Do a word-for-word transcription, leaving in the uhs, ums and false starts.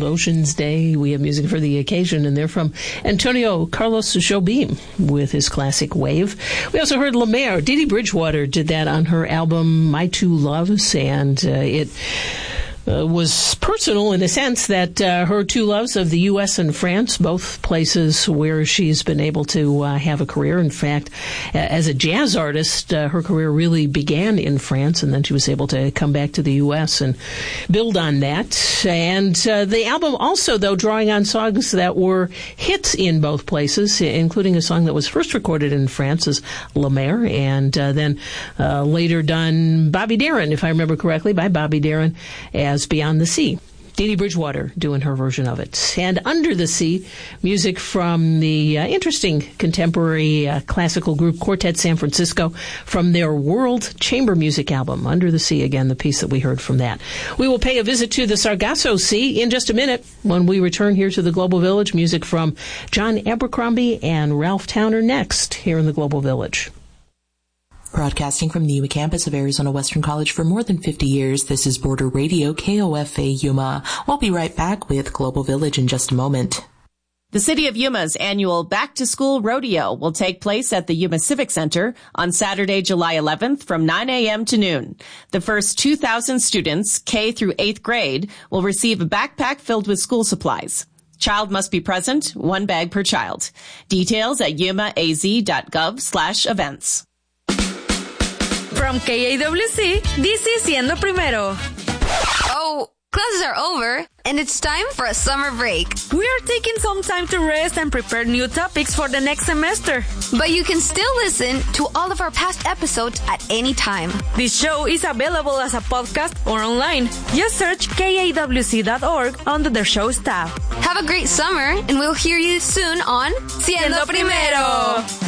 Oceans Day. We have music for the occasion, and they're from Antonio Carlos Jobim with his classic Wave. We also heard La Mer. Dee Dee Bridgewater did that on her album My Two Loves, and uh, it Uh, was personal in the sense that uh, her two loves of the U S and France, both places where she's been able to uh, have a career. In fact, as a jazz artist, uh, her career really began in France, and then she was able to come back to the U S and build on that. And uh, the album also, though, drawing on songs that were hits in both places, including a song that was first recorded in France as La Mer, and uh, then uh, later done Bobby Darin, if I remember correctly, by Bobby Darin, as Beyond the Sea. Dee Dee Bridgewater doing her version of it. And Under the Sea, music from the uh, interesting contemporary uh, classical group Quartet San Francisco from their World Chamber Music album, Under the Sea, again, the piece that we heard from that. We will pay a visit to the Sargasso Sea in just a minute when we return here to the Global Village. Music from John Abercrombie and Ralph Towner next here in the Global Village. Broadcasting from the Yuma campus of Arizona Western College for more than fifty years, this is Border Radio, K O F A Yuma. We'll be right back with Global Village in just a moment. The City of Yuma's annual Back to School Rodeo will take place at the Yuma Civic Center on Saturday, July eleventh from nine a.m. to noon. The first two thousand students, K through eighth grade, will receive a backpack filled with school supplies. Child must be present, one bag per child. Details at yumaaz.gov slash events. From K A W C, this is Siendo Primero. Oh, classes are over, and it's time for a summer break. We are taking some time to rest and prepare new topics for the next semester. But you can still listen to all of our past episodes at any time. This show is available as a podcast or online. Just search K A W C dot org under the show's tab. Have a great summer, and we'll hear you soon on Siendo Primero.